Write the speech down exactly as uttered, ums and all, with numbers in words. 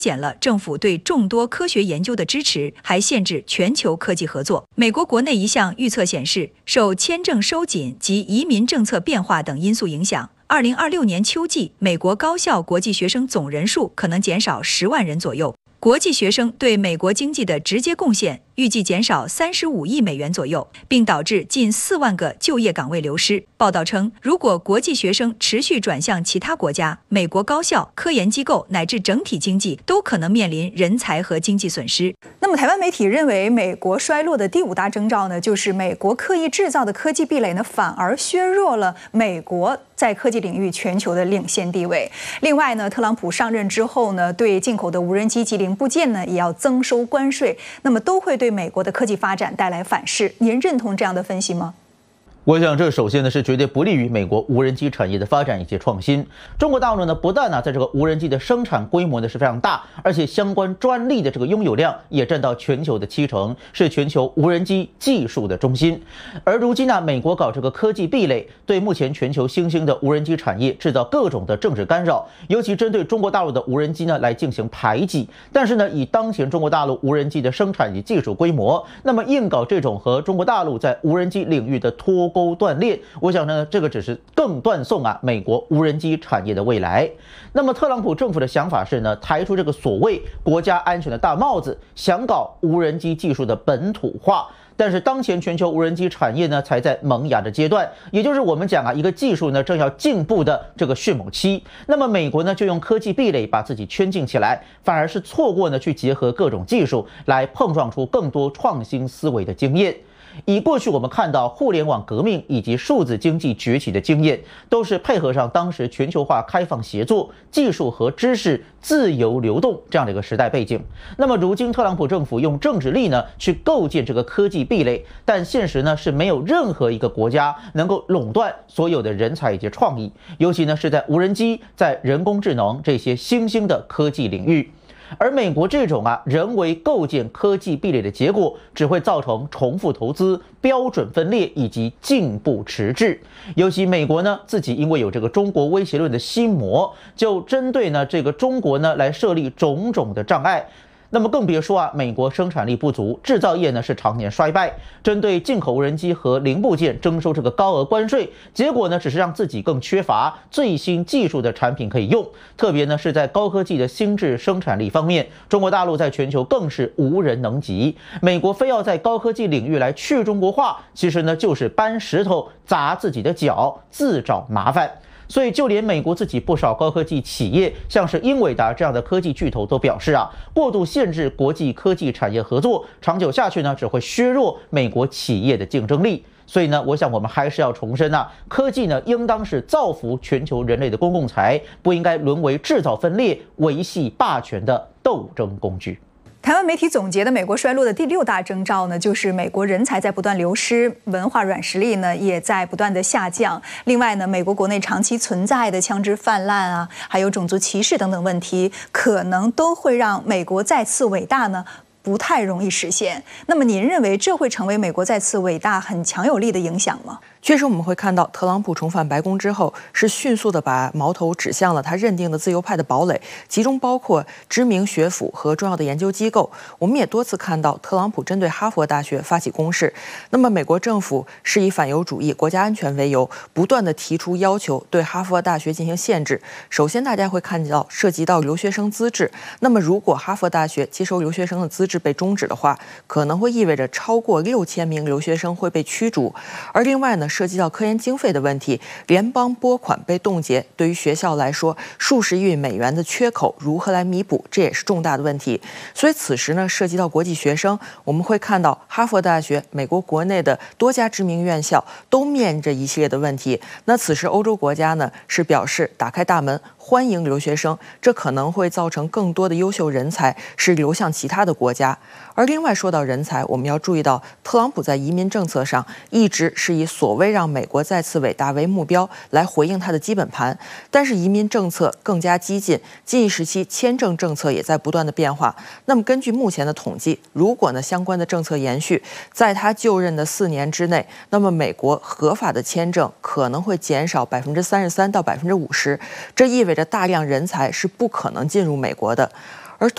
减了政府对众多科学研究的支持，还限制全球科技合作。美国国内一项预测显示，受签证收紧及移民政策变化等因素影响，二零二六年秋季美国高校国际学生总人数可能减少十万人左右。国际学生对美国经济的直接贡献预计减少三十五亿美元左右，并导致近四万个就业岗位流失。报道称，如果国际学生持续转向其他国家，美国高校、科研机构乃至整体经济都可能面临人才和经济损失。 那么，台湾媒体认为，美国衰落的第五大征兆呢，就是美国刻意制造的科技壁垒呢，反而削弱了美国在科技领域全球的领先地位。另外呢，特朗普上任之后呢，对进口的无人机及零部件呢，也要增收关税，那么都会对美国的科技发展带来反噬。您认同这样的分析吗？ 我想，这首先呢是绝对不利于美国无人机产业的发展以及创新。中国大陆呢，不但呢在这个无人机的生产规模呢是非常大，而且相关专利的这个拥有量也占到全球的七成，是全球无人机技术的中心。而如今呢，美国搞这个科技壁垒，对目前全球新兴的无人机产业制造各种的政治干扰，尤其针对中国大陆的无人机呢来进行排挤。但是呢，以当前中国大陆无人机的生产及技术规模，那么硬搞这种和中国大陆在无人机领域的脱钩断裂，我想呢，这个只是更断送啊美国无人机产业的未来。那么特朗普政府的想法是呢，抬出这个所谓国家安全的大帽子，想搞无人机技术的本土化。但是当前全球无人机产业呢，才在萌芽的阶段，也就是我们讲啊，一个技术呢正要进步的这个迅猛期。那么美国呢，就用科技壁垒把自己圈禁起来，反而是错过呢去结合各种技术来碰撞出更多创新思维的经验。以过去我们看到互联网革命以及数字经济崛起的经验，都是配合上当时全球化开放协作、技术和知识自由流动这样的一个时代背景。那么如今特朗普政府用政治力呢去构建这个科技壁垒，但现实呢是没有任何一个国家能够垄断所有的人才以及创意，尤其呢是在无人机、在人工智能这些新兴的科技领域。而美国这种啊人为构建科技壁垒的结果，只会造成重复投资、标准分裂以及进步迟滞。尤其美国呢自己因为有这个中国威胁论的心魔，就针对呢这个中国呢来设立种种的障碍。那么更别说啊，美国生产力不足，制造业呢是常年衰败，针对进口无人机和零部件征收这个高额关税，结果呢只是让自己更缺乏最新技术的产品可以用。特别呢是在高科技的心智生产力方面，中国大陆在全球更是无人能及。美国非要在高科技领域来去中国化，其实呢就是搬石头砸自己的脚，自找麻烦。所以，就连美国自己不少高科技企业，像是英伟达这样的科技巨头都表示啊，过度限制国际科技产业合作，长久下去呢，只会削弱美国企业的竞争力。所以呢，我想我们还是要重申啊，科技呢应当是造福全球人类的公共财，不应该沦为制造分裂、维系霸权的斗争工具。 台湾媒体总结的美国衰落的第六大征兆呢，就是美国人才在不断流失，文化软实力呢也在不断的下降。另外呢，美国国内长期存在的枪支泛滥啊，还有种族歧视等等问题，可能都会让美国再次伟大呢不太容易实现。那么您认为这会成为美国再次伟大很强有力的影响吗？ 确实，我们会看到特朗普重返白宫之后，是迅速的把矛头指向了他认定的自由派的堡垒，其中包括知名学府和重要的研究机构。我们也多次看到特朗普针对哈佛大学发起攻势。那么，美国政府是以反犹主义、国家安全为由，不断的提出要求对哈佛大学进行限制。首先，大家会看到涉及到留学生资质。那么，如果哈佛大学接收留学生的资质被终止的话，可能会意味着超过六千名留学生会被驱逐。而另外呢，涉及到科研经费的问题，联邦拨款被冻结，对于学校来说，数十亿美元的缺口如何来弥补，这也是重大的问题。所以此时呢，涉及到国际学生，我们会看到哈佛大学、美国国内的多家知名院校都面临着一系列的问题。那此时欧洲国家呢，是表示打开大门，欢迎留学生，这可能会造成更多的优秀人才是流向其他的国家。而另外说到人才，我们要注意到，特朗普在移民政策上一直是以所谓让美国再次伟大为目标来回应他的基本盘，但是移民政策更加激进，近一时期签证政策也在不断的变化。那么根据目前的统计，如果呢相关的政策延续，在他就任的四年之内，那么美国合法的签证可能会减少百分之三十三到百分之五十，这意味着大量人才是不可能进入美国的。